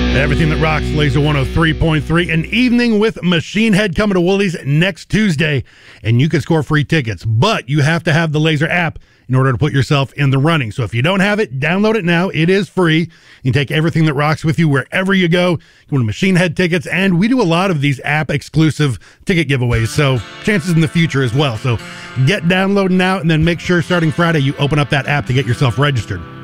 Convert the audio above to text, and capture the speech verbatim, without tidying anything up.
Everything that rocks, Laser one oh three point three. An evening with Machine Head coming to Woolies next Tuesday, and you can score free tickets. But you have to have the Laser app in order to put yourself in the running. So if you don't have it, download it now. It is free. You can take Everything That Rocks with you wherever you go. You want Machine Head tickets, and we do a lot of these app-exclusive ticket giveaways, so chances in the future as well. So get downloading now, and then make sure starting Friday you open up that app to get yourself registered.